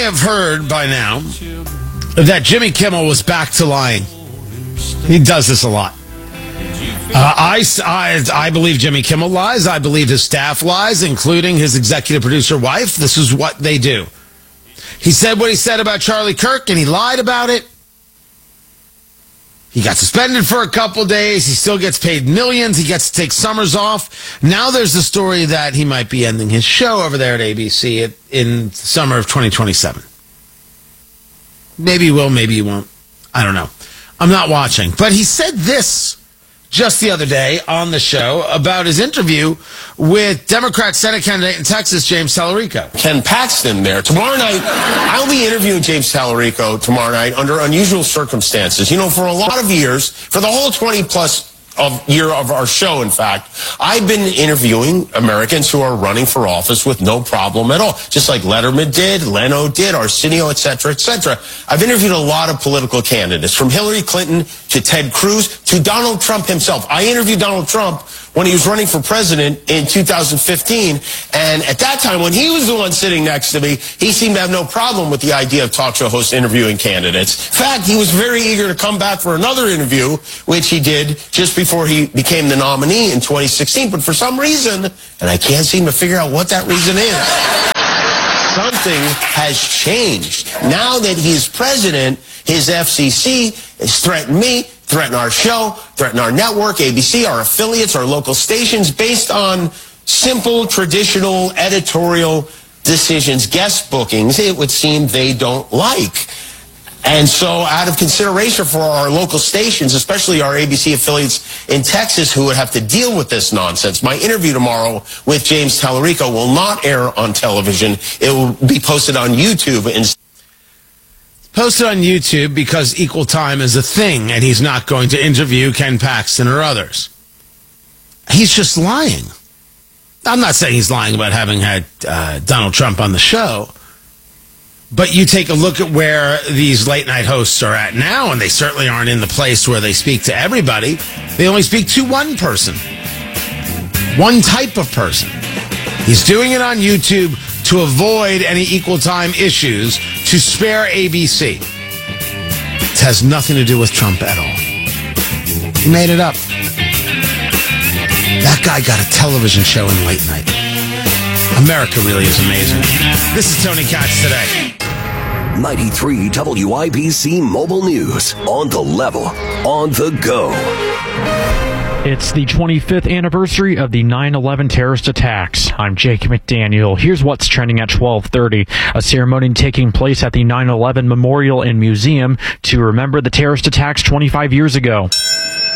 have heard by now that Jimmy Kimmel was back to lying. He does this a lot. I believe Jimmy Kimmel lies. I believe his staff lies, including his executive producer wife. This is what they do. He said what he said about Charlie Kirk, and he lied about it. He got suspended for a couple days. He still gets paid millions. He gets to take summers off. Now there's the story that he might be ending his show over there at ABC in the summer of 2027. Maybe he will, maybe he won't. I don't know. I'm not watching. But he said this just the other day on the show about his interview with Democrat Senate candidate in Texas, James Tallarico. Ken Paxton there. Tomorrow night, I'll be interviewing James Tallarico tomorrow night under unusual circumstances. You know, for a lot of years, for the whole 20-plus year of our show, in fact, I've been interviewing Americans who are running for office with no problem at all, just like Letterman did, Leno did, Arsenio, et cetera, et cetera. I've interviewed a lot of political candidates, from Hillary Clinton to Ted Cruz to Donald Trump himself. I interviewed Donald Trump when he was running for president in 2015, and at that time, when he was the one sitting next to me, he seemed to have no problem with the idea of talk show hosts interviewing candidates. In fact, he was very eager to come back for another interview, which he did just before he became the nominee in 2016. But for some reason, and I can't seem to figure out what that reason is, something has changed. Now that he's president, his FCC has threatened me, threaten our show, threaten our network, ABC, our affiliates, our local stations, based on simple, traditional editorial decisions, guest bookings, it would seem they don't like. And so out of consideration for our local stations, especially our ABC affiliates in Texas who would have to deal with this nonsense, my interview tomorrow with James Tallarico will not air on television. It will be posted on YouTube instead. Posted on YouTube because equal time is a thing, and he's not going to interview Ken Paxton or others. He's just lying. I'm not saying he's lying about having had Donald Trump on the show, but you take a look at where these late-night hosts are at now, and they certainly aren't in the place where they speak to everybody. They only speak to one person, one type of person. He's doing it on YouTube to avoid any equal time issues, to spare ABC. It has nothing to do with Trump at all. He made it up. That guy got a television show in late night. America really is amazing. This is Tony Katz today. 93 WIBC Mobile News. On the level. On the go. It's the 25th anniversary of the 9/11 terrorist attacks. I'm Jake McDaniel. Here's what's trending at 12:30. A ceremony taking place at the 9/11 Memorial and Museum to remember the terrorist attacks 25 years ago.